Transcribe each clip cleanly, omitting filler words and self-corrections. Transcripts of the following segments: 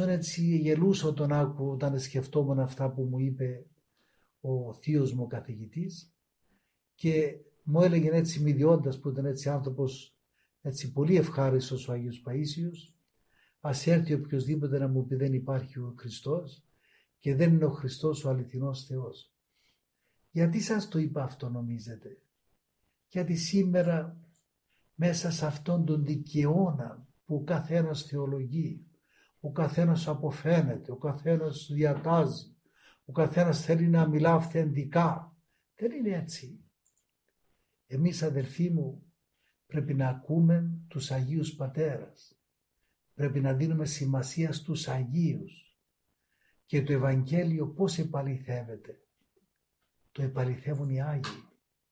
τόσο έτσι γελούσα όταν άκου, όταν σκεφτόμουν αυτά που μου είπε ο θείος μου καθηγητής, και μου έλεγε έτσι μηδιώντας, που ήταν έτσι άνθρωπος έτσι πολύ ευχάριστος ο Άγιος Παΐσιος, ας έρθει οποιοσδήποτε να μου πει δεν υπάρχει ο Χριστός και δεν είναι ο Χριστός ο αληθινός Θεός. Γιατί σας το είπα αυτό νομίζετε? Γιατί σήμερα μέσα σε αυτόν τον δικαιώνα που ο καθένας θεολογεί, ο καθένας αποφαίνεται, ο καθένας διατάζει, ο καθένας θέλει να μιλά αυθεντικά. Δεν είναι έτσι. Εμείς αδελφοί μου πρέπει να ακούμε τους Αγίους Πατέρας. Πρέπει να δίνουμε σημασία στους Αγίους. Και το Ευαγγέλιο πώς επαληθεύεται? Το επαληθεύουν οι Άγιοι.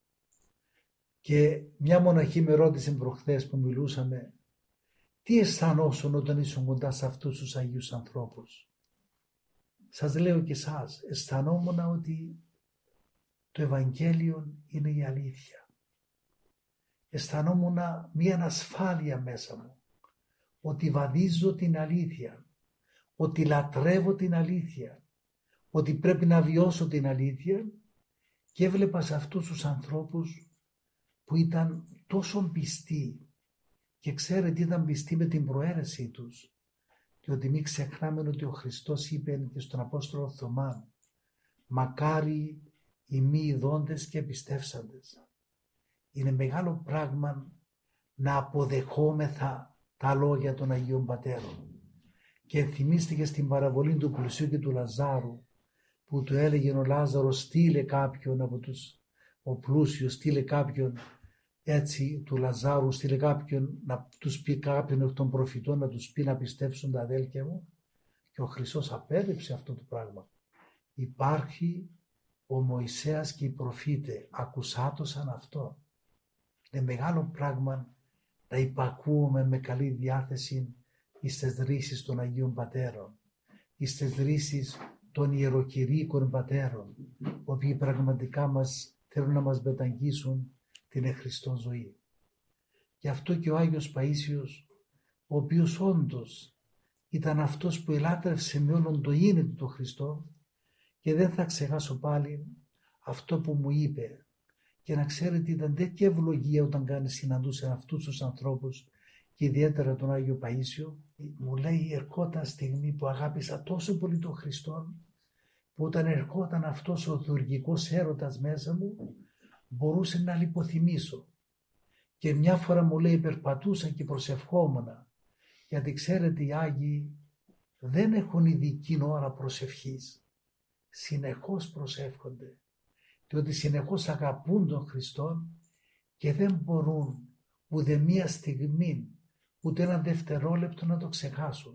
Και μια μοναχή με ρώτησε προχθές που μιλούσαμε, τι αισθανόσουν όταν ήσουν κοντά σε αυτούς τους Αγίους ανθρώπους? Σας λέω και εσάς, αισθανόμουν ότι το Ευαγγέλιο είναι η αλήθεια. Αισθανόμουν μια ανασφάλεια μέσα μου, ότι βαδίζω την αλήθεια, ότι λατρεύω την αλήθεια, ότι πρέπει να βιώσω την αλήθεια, και έβλεπα σε αυτούς τους ανθρώπους που ήταν τόσο πιστοί, και ξέρετε ήταν πιστοί με την προαίρεσή τους, διότι μην ξεχνάμε ότι ο Χριστός είπε και στον Απόστολο Θωμά, μακάρι οι μη ειδώντες και πιστεύσαντες. Είναι μεγάλο πράγμα να αποδεχόμεθα τα λόγια των Αγίων Πατέρων. Και θυμίστηκε στην παραβολή του πλουσίου και του Λαζάρου, που του έλεγε ο Λάζαρος, στείλε κάποιον από τους, ο πλούσιος στείλε κάποιον έτσι του Λαζάρου, στείλε κάποιον να τους πει, κάποιον εκ των προφητών να τους πει να πιστέψουν τα αδέλφια μου. Και ο Χριστός απέδειξε αυτό το πράγμα. Υπάρχει ο Μωυσέας και οι προφήτε, ακουσάτωσαν αυτό. Είναι μεγάλο πράγμα να υπακούουμε με καλή διάθεση εις τις ρίσεις των Αγίων Πατέρων, εις τις ρίσεις των ιεροκηρύκων πατέρων, οι οποίοι πραγματικά μας θέλουν να μας μεταγγίσουν την εχριστό ζωή. Γι' αυτό και ο Άγιος Παΐσιος, ο οποίος όντως ήταν αυτός που ελάτρευσε με όλον το είναι του το Χριστό, και δεν θα ξεχάσω πάλι αυτό που μου είπε, και να ξέρετε ήταν τέτοια ευλογία όταν συναντούσε αυτούς τους ανθρώπους, και ιδιαίτερα τον Άγιο Παΐσιο. Μου λέει, ερχόταν στιγμή που αγάπησα τόσο πολύ τον Χριστό, που όταν ερχόταν αυτός ο θουργικός έρωτας μέσα μου, μπορούσε να λιποθυμήσω. Και μια φορά μου λέει, περπατούσα και προσευχόμουνα, γιατί ξέρετε οι Άγιοι δεν έχουν ειδική ώρα προσευχής. Συνεχώς προσεύχονται, διότι συνεχώς αγαπούν τον Χριστό και δεν μπορούν ούτε μία στιγμή, ούτε ένα δευτερόλεπτο να το ξεχάσουν.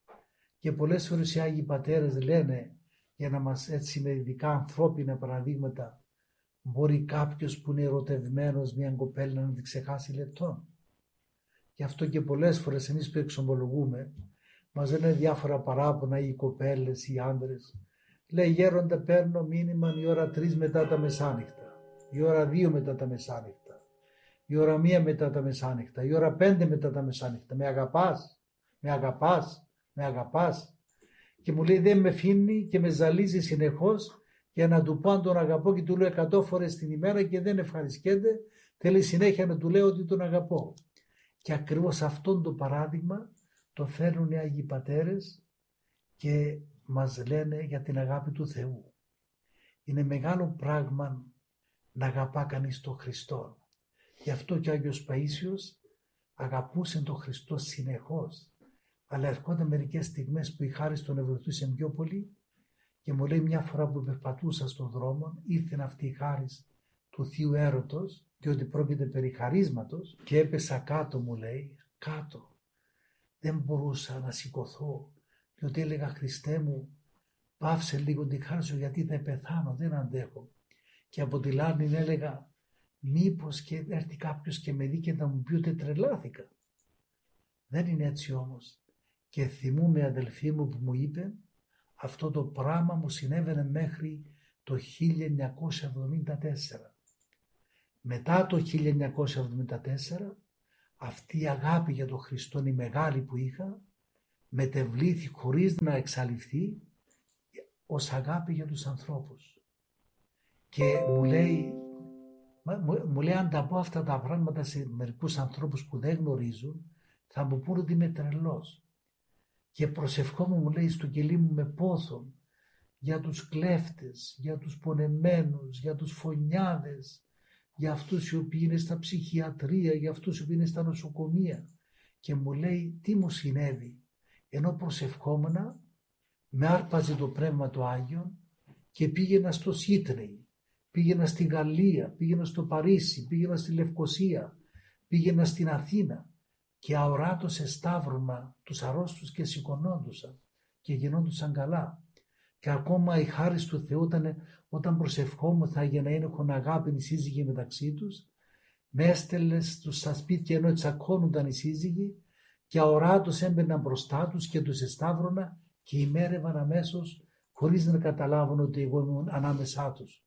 Και πολλές φορές οι Άγιοι Πατέρες λένε, για να μας έτσι με ειδικά ανθρώπινα παραδείγματα, μπορεί κάποιος που είναι ερωτευμένος μια κοπέλα να την ξεχάσει λεπτόν? Γι' αυτό και πολλές φορές εμείς που εξομολογούμε, μας λένε διάφορα παράπονα οι κοπέλες, οι άντρες. Λέει, γέροντα, παίρνω μήνυμα η ώρα 3 μετά τα μεσάνυχτα, η ώρα 2 μετά τα μεσάνυχτα, η ώρα 1 μετά τα μεσάνυχτα, η ώρα 5 μετά τα μεσάνυχτα. Με αγαπάς, με αγαπάς, με αγαπάς? Και μου λέει, δεν με αφήνει και με ζαλίζει συνεχώς για να του πω αν τον αγαπώ, και του λέω 100 φορές την ημέρα και δεν ευχαριστιέται. Θέλει συνέχεια να του λέω ότι τον αγαπώ. Και ακριβώς αυτόν το παράδειγμα το φέρνουν οι Άγιοι Πατέρες και μας λένε για την αγάπη του Θεού. Είναι μεγάλο πράγμα να αγαπά κανείς τον Χριστό. Γι' αυτό και ο Άγιος Παΐσιος αγαπούσε τον Χριστό συνεχώς. Αλλά ερχόταν μερικές στιγμές που η χάρις τον ευρωτούσε πιο πολύ, και μου λέει μια φορά που περπατούσα στον δρόμο, ήρθε αυτή η χάρις του Θείου Έρωτος, διότι πρόκειται περί χαρίσματος, και έπεσα κάτω, μου λέει, κάτω. Δεν μπορούσα να σηκωθώ, διότι έλεγα, Χριστέ μου, πάυσε λίγο τη χάρη σου, γιατί θα πεθάνω, δεν αντέχω. Και από τη λάρνη έλεγα, μήπως και έρθει κάποιος και με δει και να μου πει ότι τρελάθηκα. Δεν είναι έτσι όμως. Και θυμούμαι, αδελφοί μου, που μου είπε, αυτό το πράγμα μου συνέβαινε μέχρι το 1974. Μετά το 1974, αυτή η αγάπη για τον Χριστό, η μεγάλη που είχα, μετεβλήθη χωρίς να εξαλειφθεί ως αγάπη για τους ανθρώπους. Και μου λέει αν τα πω αυτά τα πράγματα σε μερικούς ανθρώπους που δεν γνωρίζουν, θα μου πούν ότι είμαι τρελός. Και προσευχόμουν, μου λέει, στο κελί μου με πόθον για τους κλέφτες, για τους πονεμένους, για τους φωνιάδες, για αυτούς οι οποίοι είναι στα ψυχιατρία, για αυτούς οι οποίοι είναι στα νοσοκομεία. Και μου λέει τι μου συνέβη. Ενώ προσευχόμουνα, με άρπαζε το Πνεύμα του Άγιον και πήγαινα στο Σίτνεϊ, πήγαινα στη Γαλλία, πήγαινα στο Παρίσι, πήγαινα στη Λευκοσία, πήγαινα στην Αθήνα και αοράτως εσταύρωνα τους αρρώστους και σηκωνόντουσαν και γινόντουσαν καλά. Και ακόμα η χάρις του Θεού όταν προσευχόμουν για να έχουν αγάπη οι σύζυγοι μεταξύ τους, με έστελνε στα σπίτια ενώ τσακώνονταν οι σύζυγοι και αοράτως έμπαιναν μπροστά τους και τους εσταύρωνα και ημέρευαν αμέσως χωρίς να καταλάβουν ότι εγώ ήμουν ανάμεσά τους.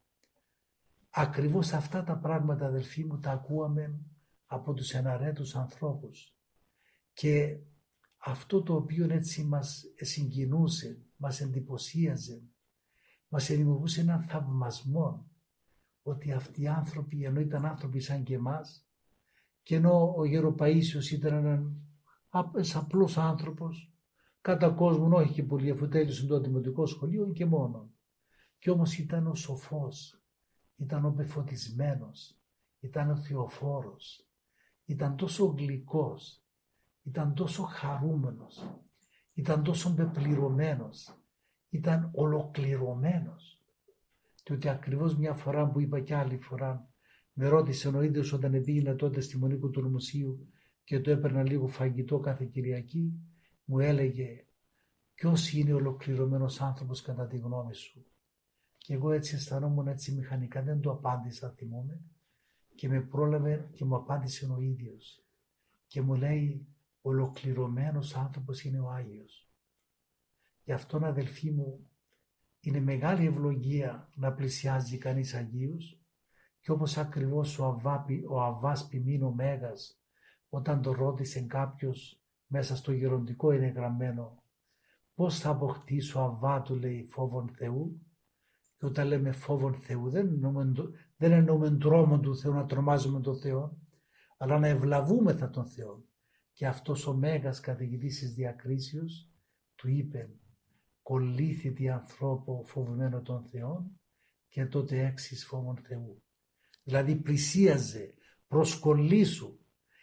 Ακριβώς αυτά τα πράγματα, αδελφοί μου, τα ακούαμε από τους εναρέτους ανθρώπους. Και αυτό το οποίο έτσι μας συγκινούσε, μας εντυπωσίαζε, μας δημιουργούσε έναν θαυμασμό, ότι αυτοί οι άνθρωποι, ενώ ήταν άνθρωποι σαν και εμάς, και ενώ ο Γεροπαΐσιος ήταν ένας απλός άνθρωπος, κατά κόσμον όχι και πολύ, αφού τέλειωσε το δημοτικό σχολείο και μόνο. Κι όμως ήταν ο σοφός, ήταν ο πεφωτισμένος, ήταν ο θεοφόρος, ήταν τόσο γλυκός, ήταν τόσο χαρούμενος, ήταν τόσο πεπληρωμένος, ήταν ολοκληρωμένος. Διότι ακριβώς μια φορά που είπα κι άλλη φορά, με ρώτησε ο ίδιος όταν πήγαινα τότε στη Μονή του Μουσείου και το έπαιρνα λίγο φαγητό κάθε Κυριακή, μου έλεγε ποιος είναι ολοκληρωμένος άνθρωπος κατά τη γνώμη σου. Και εγώ έτσι αισθανόμουν έτσι μηχανικά, δεν το απάντησα, θυμούμαι, και με πρόλαβε και μου απάντησε ο ίδιος. Και μου λέει, ολοκληρωμένος άνθρωπος είναι ο Άγιος. Γι' αυτόν, αδελφοί μου, είναι μεγάλη ευλογία να πλησιάζει κανείς Αγίους, και όπως ακριβώς ο Αββάς Ποιμήν ο Μέγας, όταν το ρώτησε κάποιος μέσα στο γεροντικό είναι γραμμένο, πώς θα αποκτήσω Αββά, του λέει, φόβον Θεού. Και όταν λέμε φόβον Θεού δεν εννοούμε τρόμον του Θεού, να τρομάζουμε τον Θεό, αλλά να ευλαβούμεθα τον Θεό. Και αυτός ο Μέγας καθηγητής της διακρίσεως του είπε, κολλήθητη ανθρώπο φοβημένο των Θεών και τότε έξις φόβον Θεού. Δηλαδή πλησίαζε, προσκολήσου,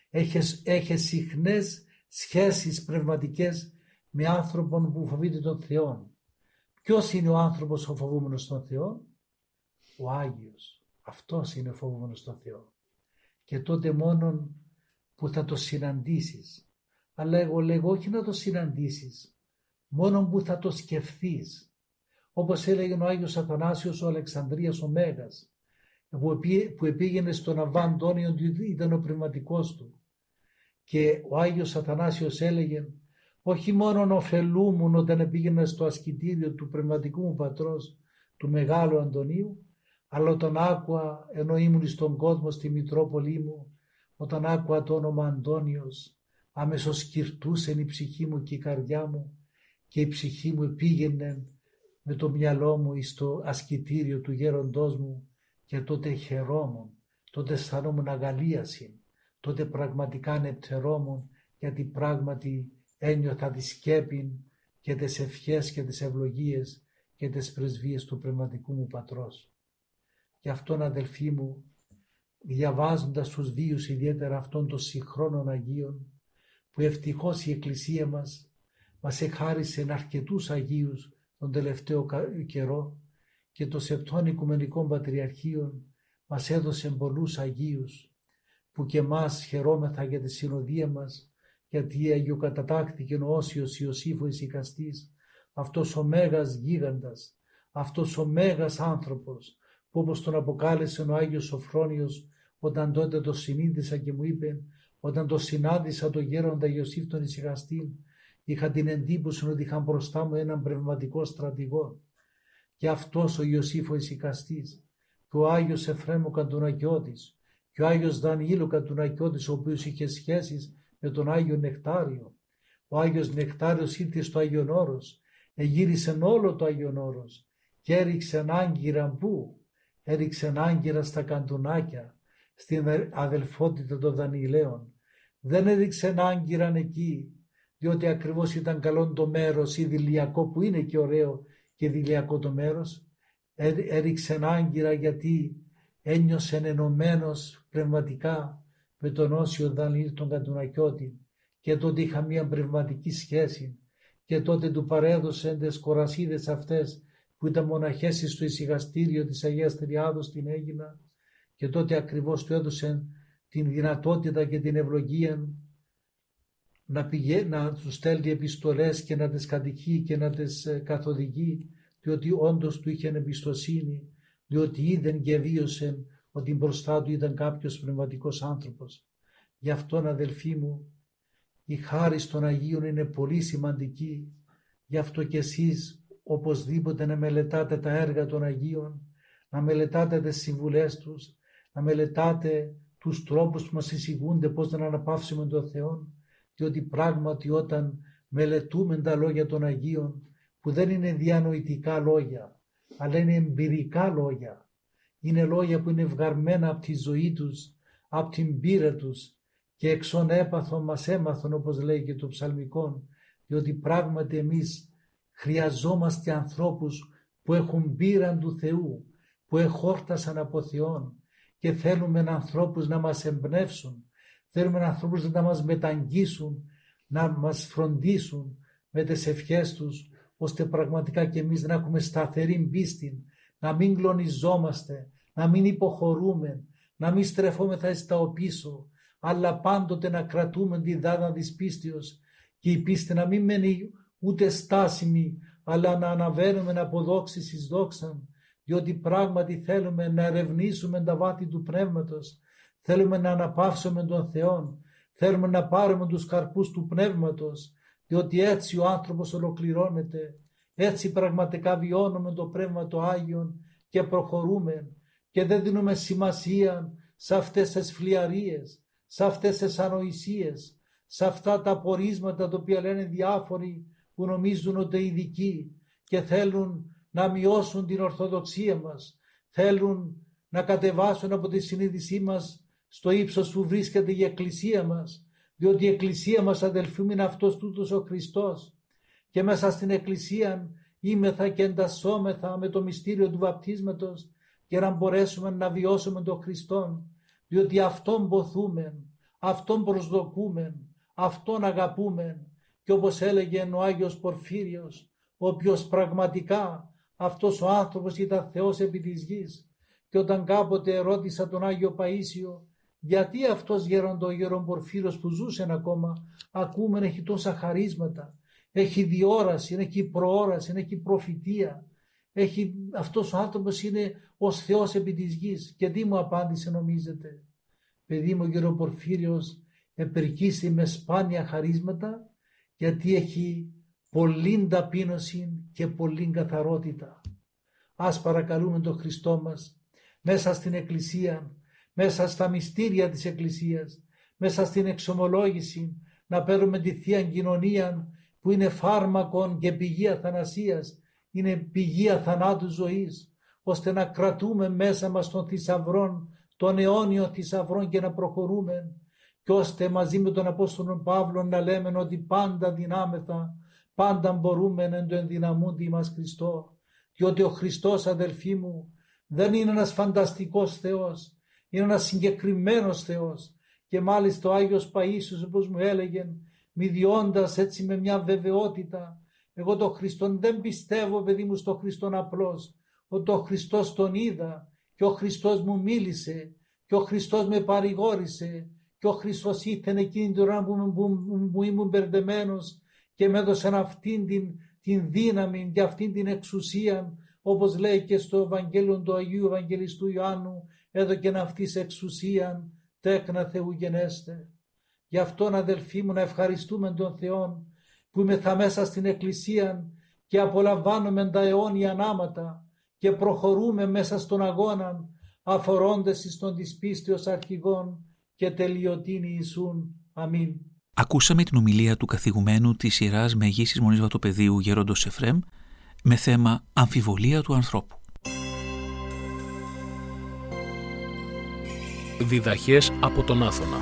έχεις συχνές σχέσεις πνευματικές με άνθρωπον που φοβείται τον Θεό. Ποιος είναι ο άνθρωπος ο φοβούμενος τον Θεό? Ο Άγιος. Αυτός είναι ο φοβούμενος τον Θεό. Και τότε μόνον που θα το συναντήσεις. Αλλά εγώ λέγω όχι να το συναντήσεις, μόνον που θα το σκεφτείς. Όπως έλεγε ο Άγιος Αθανάσιος ο Αλεξανδρίας ο Μέγας, που επήγαινε στον Αββά Αντώνιο, ήταν ο πνευματικός του. Και ο Άγιος Αθανάσιος έλεγε, όχι μόνον ωφελούμουν όταν πήγαινα στο ασκητήριο του πνευματικού μου πατρός, του Μεγάλου Αντωνίου, αλλά όταν άκουα, ενώ ήμουν στον κόσμο στη Μητρόπολη μου, όταν άκουα το όνομα Αντώνιος, άμεσος κυρτούσεν η ψυχή μου και η καρδιά μου και η ψυχή μου πήγαινε με το μυαλό μου στο ασκητήριο του γέροντός μου και τότε χαιρόμουν, τότε αισθανόμουν αγαλίαση, τότε πραγματικά ανεπτερόμουν γιατί πράγματι ένιωθα τη σκέπη και τις ευχές και τις ευλογίες και τις πρεσβείες του πνευματικού μου πατρός. Γι' αυτόν, αδελφοί μου, διαβάζοντας τους βίους ιδιαίτερα αυτών των συγχρόνων Αγίων, που ευτυχώς η Εκκλησία μας εχάρισε αρκετούς Αγίους τον τελευταίο καιρό και το Σεπτών Οικουμενικών Πατριαρχείων μας έδωσε πολλούς Αγίους, που και μας χαιρόμεθα για τη συνοδεία μας, γιατί αγιοκατατάχθηκε ο Όσιος Ιωσήφ ο Ησυχαστής, αυτός ο μέγας γίγαντας, αυτός ο μέγας άνθρωπος, που όπως τον αποκάλεσε ο Άγιος Σοφρόνιος, όταν τότε το συνείδησα και μου είπε, όταν το συνάντησα το γέροντα Ιωσήφ τον Ησυχαστή, είχα την εντύπωση ότι είχα μπροστά μου έναν πνευματικό στρατηγό. Και αυτός ο Ιωσήφ ο Ησυχαστής, και ο Άγιος Εφραίμ ο Καντουνακιώτης, και ο Άγιος Δανιήλ ο Καντουνακιώτης, ο οποίος είχε σχέσεις με τον Άγιο Νεκτάριο, Ο Άγιος Νεκτάριος ήρθε στο Άγιον Όρος, εγύρισε όλο το Άγιον Όρος και έριξε άγκυρα πού? Έριξε άγκυρα στα καντουνάκια, στην αδελφότητα των Δανειλαίων. Δεν έριξε άγκυραν εκεί, διότι ακριβώς ήταν καλό το μέρος ιδηλιακό, που είναι και ωραίο και ιδηλιακό το μέρος. Έριξε άγκυρα γιατί ένιωσε ενωμένος πνευματικά με τον Όσιο Δανεήλ τον Καντουνακιώτη, και τότε είχα μια πνευματική σχέση, και τότε του παρέδωσε τις κορασίδες αυτές που ήταν μοναχές στο ησυχαστήριο της Αγίας Τριάδος στην Αίγινα, και τότε ακριβώς του έδωσε την δυνατότητα και την ευλογία να του στέλνει επιστολές και να τις κατηχεί και να τις καθοδηγεί, διότι όντως του είχε εμπιστοσύνη, διότι είδεν και βίωσε ότι μπροστά του ήταν κάποιος πνευματικός άνθρωπος. Γι' αυτόν, αδελφοί μου, η χάρις των Αγίων είναι πολύ σημαντική. Γι' αυτό και εσείς οπωσδήποτε να μελετάτε τα έργα των Αγίων, να μελετάτε τις συμβουλές τους, να μελετάτε τους τρόπους που μας εισηγούνται πώς να αναπαύσουμε τον Θεό, διότι πράγματι όταν μελετούμε τα λόγια των Αγίων, που δεν είναι διανοητικά λόγια, αλλά είναι εμπειρικά λόγια, είναι λόγια που είναι βγαρμένα από τη ζωή τους, από την πείρα τους, και εξών έπαθον μας έμαθον, όπως λέει και το ψαλμικό, διότι πράγματι εμείς χρειαζόμαστε ανθρώπους που έχουν πείραν του Θεού, που εχόρτασαν από Θεόν, και θέλουμε ανθρώπους να μας εμπνεύσουν, θέλουμε ανθρώπους να μας μεταγγίσουν, να μας φροντίσουν με τις ευχές τους, ώστε πραγματικά και εμείς να έχουμε σταθερή πίστη, να μην κλονιζόμαστε, να μην υποχωρούμε, να μην στρεφόμεθα στα οπίσω, αλλά πάντοτε να κρατούμε τη δάνα της πίστεως, και η πίστη να μην μένει ούτε στάσιμη, αλλά να αναβαίνουμε από δόξης εις δόξαν, διότι πράγματι θέλουμε να ερευνήσουμε τα βάθη του Πνεύματος, θέλουμε να αναπαύσουμε τον Θεό, θέλουμε να πάρουμε τους καρπούς του Πνεύματος, διότι έτσι ο άνθρωπος ολοκληρώνεται, έτσι πραγματικά βιώνουμε το Πνεύμα το Άγιον και προχωρούμε, και δεν δίνουμε σημασία σε αυτές τις φλιαρίες, σε αυτές τις ανοησίες, σε αυτά τα πορίσματα τα οποία λένε διάφοροι που νομίζουν ότι είναι ειδικοί και θέλουν να μειώσουν την Ορθοδοξία μας, θέλουν να κατεβάσουν από τη συνείδησή μας στο ύψος που βρίσκεται η Εκκλησία μας, διότι η Εκκλησία μας, αδελφοί μου, είναι αυτός τούτος ο Χριστός, και μέσα στην Εκκλησία είμεθα και εντασσόμεθα με το μυστήριο του βαπτίσματος, για να μπορέσουμε να βιώσουμε τον Χριστόν, διότι Αυτόν ποθούμε, Αυτόν προσδοκούμε, Αυτόν αγαπούμε, και όπως έλεγε ο Άγιος Πορφύριος, ο οποίος πραγματικά αυτός ο άνθρωπος ήταν Θεός επί της γης, και όταν κάποτε ρώτησα τον Άγιο Παΐσιο γιατί αυτός ο γέρον Πορφύριος που ζούσε ακόμα, ακούμε, έχει τόσα χαρίσματα, έχει διόραση, έχει προόραση, έχει προφητεία, αυτός ο άνθρωπος είναι ως Θεός επί της γης. Και τι μου απάντησε, νομίζετε? Παιδί μου, ο γέρον Πορφύριος επερκίστη με σπάνια χαρίσματα, γιατί έχει πολλήν ταπείνωση και πολλήν καθαρότητα. Ας παρακαλούμε τον Χριστό μας μέσα στην Εκκλησία, μέσα στα μυστήρια της Εκκλησίας, μέσα στην εξομολόγηση, να παίρνουμε τη Θεία Κοινωνία, που είναι φάρμακον και πηγή αθανασίας, είναι πηγή αθανάτου ζωής, ώστε να κρατούμε μέσα μας των θησαυρών, των αιώνιων θησαυρών, και να προχωρούμε, και ώστε μαζί με τον Απόστολο Παύλο να λέμε ότι πάντα δυνάμεθα, πάντα μπορούμε εν το ενδυναμούντι μας Χριστό, διότι ο Χριστός, αδελφοί μου, δεν είναι ένας φανταστικός Θεός, είναι ένας συγκεκριμένος Θεός. Και μάλιστα ο Άγιος Παΐσιος, όπως μου έλεγε, μηδιώντας έτσι με μια βεβαιότητα, εγώ τον Χριστόν δεν πιστεύω, παιδί μου, στον Χριστόν απλώς, ότι ο Χριστός τον είδα, και ο Χριστός μου μίλησε, και ο Χριστός με παρηγόρησε, και ο Χριστός ήρθε εκείνη την ώρα που ήμουν μπερδεμένος, και με έδωσε αυτήν την δύναμη και αυτήν την εξουσία, όπως λέει και στο Ευαγγέλιο του Αγίου Ευαγγελιστού Ιωάννου, έδωκεν αυτής εξουσία τέκνα Θεού γενέστε. Γι' αυτόν, αδελφοί μου, να ευχαριστούμε τον Θεό που είμαστε μέσα στην Εκκλησία και απολαμβάνουμε τα αιώνια ανάματα και προχωρούμε μέσα στον αγώνα, αφορώντας εις τον της πίστεως αρχηγών και τελειωτήν Ιησούν. Αμήν. Ακούσαμε την ομιλία του καθηγουμένου της Ιεράς Μεγίστης Μονής Βατοπεδίου Γέροντος Εφραίμ με θέμα «Αμφιβολία του ανθρώπου». Διδαχές από τον Άθωνα.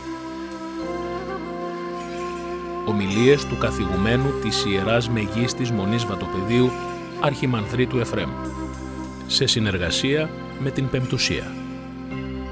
Ομιλίες του καθηγουμένου της Ιεράς Μεγίστης Μονής Βατοπεδίου Αρχιμανδρίτου Εφραίμ, σε συνεργασία με την Πεμπτουσία.